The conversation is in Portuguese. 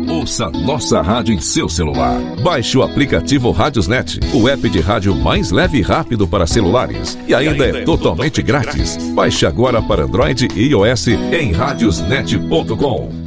Ouça nossa rádio em seu celular. Baixe o aplicativo Radiosnet, o app de rádio mais leve e rápido para celulares. E ainda é totalmente grátis. Baixe agora para Android e iOS em radiosnet.com.